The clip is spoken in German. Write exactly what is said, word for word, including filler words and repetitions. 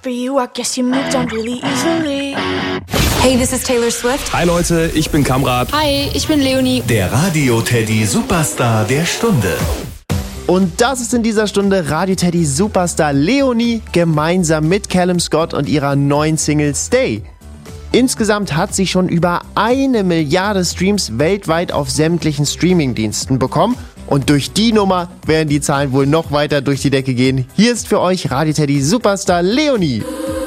for you, I guess you moved on really easily. Hey, this is Taylor Swift. Hi Leute, ich bin Kamrat. Hi, ich bin Leonie. Der Radio-Teddy Superstar der Stunde. Und das ist in dieser Stunde Radio-Teddy Superstar Leonie gemeinsam mit Callum Scott und ihrer neuen Single Stay. Insgesamt hat sie schon über eine Milliarde Streams weltweit auf sämtlichen Streamingdiensten bekommen. Und durch die Nummer werden die Zahlen wohl noch weiter durch die Decke gehen. Hier ist für euch Radio-Teddy Superstar Leonie.